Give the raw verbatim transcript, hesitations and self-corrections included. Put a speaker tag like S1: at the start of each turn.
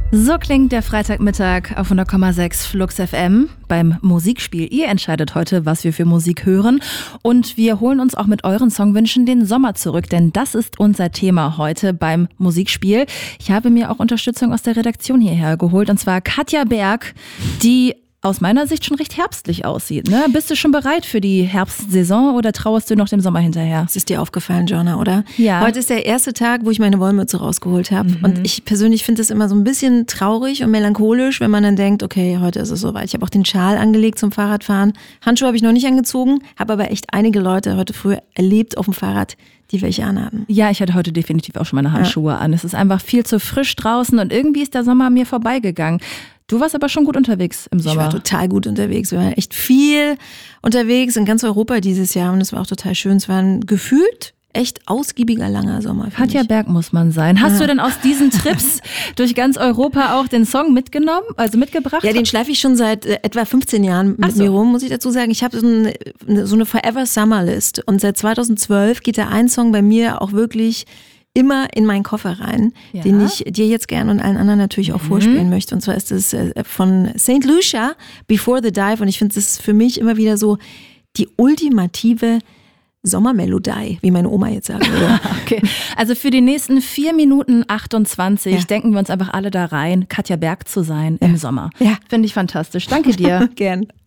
S1: So klingt der Freitagmittag auf hundert Komma sechs Flux F M beim Musikspiel. Ihr entscheidet heute, was wir für Musik hören. Und wir holen uns auch mit euren Songwünschen den Sommer zurück, denn das ist unser Thema heute beim Musikspiel. Ich habe mir auch Unterstützung aus der Redaktion hierher geholt, und zwar Katja Berg, die aus meiner Sicht schon recht herbstlich aussieht. Ne? Bist du schon bereit für die Herbstsaison oder trauerst du noch dem Sommer hinterher?
S2: Das ist dir aufgefallen, Jonna, oder?
S1: Ja.
S2: Heute ist der erste Tag, wo ich meine Wollmütze rausgeholt habe.
S1: Mhm.
S2: Und ich persönlich finde es immer so ein bisschen traurig und melancholisch, wenn man dann denkt, okay, heute ist es soweit. Ich habe auch den Schal angelegt zum Fahrradfahren. Handschuhe habe ich noch nicht angezogen, habe aber echt einige Leute heute früh erlebt auf dem Fahrrad, die welche anhatten.
S1: Ja, ich hatte heute definitiv auch schon meine Handschuhe ja. an. Es ist einfach viel zu frisch draußen und irgendwie ist der Sommer an mir vorbeigegangen. Du warst aber schon gut unterwegs im Sommer.
S2: Ich war total gut unterwegs. Wir waren echt viel unterwegs in ganz Europa dieses Jahr und es war auch total schön. Es war ein gefühlt echt ausgiebiger, langer Sommer.
S1: Katja Berg muss man sein. Hast ja. du denn aus diesen Trips durch ganz Europa auch den Song mitgenommen, also mitgebracht?
S2: Ja, den schleife ich schon seit äh, etwa fünfzehn Jahren mit so. mir rum, muss ich dazu sagen. Ich habe so eine, so eine Forever Summer List und seit zweitausendzwölf geht da ein Song bei mir auch wirklich immer in meinen Koffer rein, ja. den ich dir jetzt gerne und allen anderen natürlich auch mhm. vorspielen möchte. Und zwar ist es äh, von Saint Lucia, Before the Dive. Und ich finde, das ist für mich immer wieder so die ultimative Sommermelodie, wie meine Oma jetzt sagen würde.
S1: Okay, also für die nächsten vier Minuten achtundzwanzig ja. denken wir uns einfach alle da rein, Katja Berg zu sein ja. im Sommer.
S2: Ja.
S1: Finde ich fantastisch. Danke dir.
S2: Gern.